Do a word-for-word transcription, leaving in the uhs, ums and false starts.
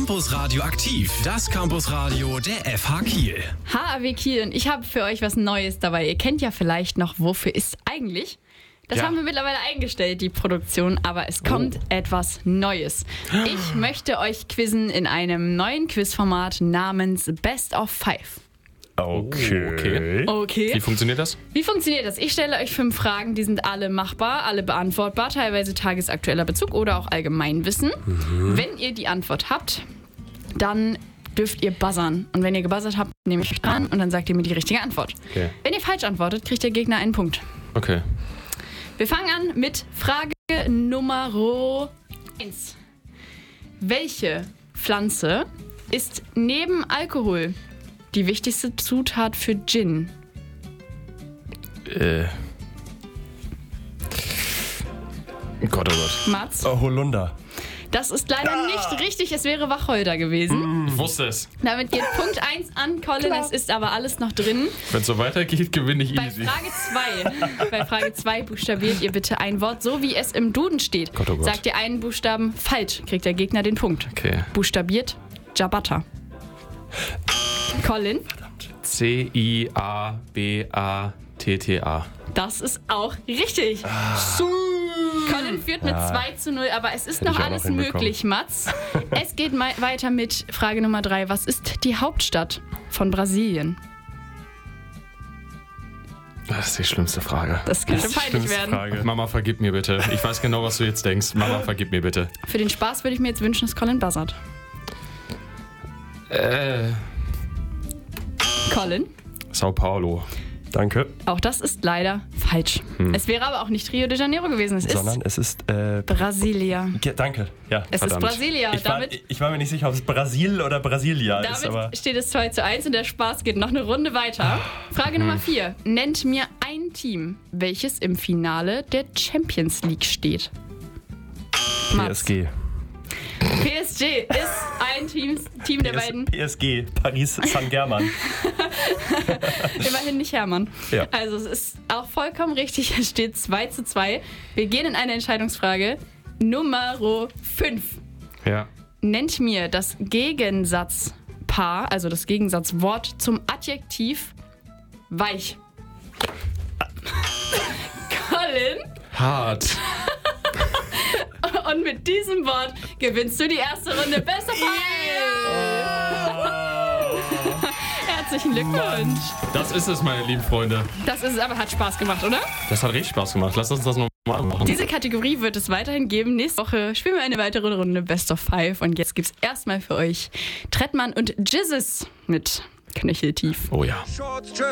Campus Radio aktiv, das Campusradio der F H Kiel. H A W Kiel und ich habe für euch was Neues dabei. Ihr kennt ja vielleicht noch, wofür ist eigentlich? Das Ja. haben wir mittlerweile eingestellt, die Produktion, aber es kommt Oh. etwas Neues. Ich möchte euch quizzen in einem neuen Quizformat namens Best of Five. Okay. Okay. Okay. Wie funktioniert das? Wie funktioniert das? Ich stelle euch fünf Fragen, die sind alle machbar, alle beantwortbar, teilweise tagesaktueller Bezug oder auch Allgemeinwissen. Mhm. Wenn ihr die Antwort habt, dann dürft ihr buzzern. Und wenn ihr gebuzzert habt, nehme ich euch dran und dann sagt ihr mir die richtige Antwort. Okay. Wenn ihr falsch antwortet, kriegt der Gegner einen Punkt. Okay. Wir fangen an mit Frage Nummer eins. Welche Pflanze ist neben Alkohol die wichtigste Zutat für Gin? Äh. Gott, oh Gott. Mats? Oh, Holunder. Das ist leider nicht richtig, es wäre Wacholder gewesen. Ich wusste es. Damit geht Punkt eins an Colin, es ist aber alles noch drin. Wenn es so weitergeht, gewinne ich Bei easy. Frage zwei, bei Frage zwei buchstabiert ihr bitte ein Wort, so wie es im Duden steht. Gott, oh Gott. Sagt ihr einen Buchstaben falsch, kriegt der Gegner den Punkt. Okay. Buchstabiert Ciabatta. Colin, C I A B A T T A. das ist auch richtig. Colin führt mit zwei zu null, aber es ist Hätte noch ich auch alles noch hinbekommen. möglich, Mats. Es geht mei- weiter mit Frage Nummer drei. Was ist die Hauptstadt von Brasilien? Das ist die schlimmste Frage. Das könnte Das ist die peinlich schlimmste werden. Frage. Mama, vergib mir bitte. Ich weiß genau, was du jetzt denkst. Mama, vergib mir bitte. Für den Spaß würde ich mir jetzt wünschen, dass Colin buzzert. Äh. Colin, Sao Paulo. Danke. auch das ist leider falsch. Es wäre aber auch nicht Rio de Janeiro gewesen. Es Sondern ist es ist. Äh, Brasilia. ge- danke. Ja. Es Verdammt. ist Brasilia. Ich war, damit ich war mir nicht sicher, ob es Brasil oder Brasilia ist, aber. damit steht es zwei zu eins und der Spaß geht noch eine Runde weiter. Frage Nummer vier. Nennt mir ein Team, welches im Finale der Champions League steht. P Mats. S G. P S G ist ein Team, Team der beiden. P S G. Paris Saint-Germain. Immerhin nicht Hermann. Ja. Also es ist auch vollkommen richtig. Es steht zwei zu zwei. Wir gehen in eine Entscheidungsfrage. Nummer fünf. Ja. Nennt mir das Gegensatzpaar, also das Gegensatzwort zum Adjektiv weich. Colin, Hart. und mit diesem Wort gewinnst du die erste Runde. Bester Fall! Herzlichen Glückwunsch. Das ist es, meine lieben Freunde. Das ist es, aber hat Spaß gemacht, oder? Das hat richtig Spaß gemacht. Lass uns das nochmal machen. Diese Kategorie wird es weiterhin geben. Nächste Woche spielen wir eine weitere Runde Best of Five. Und jetzt gibt's erstmal für euch Trettmann und Jizzes mit Knöcheltief. Oh ja.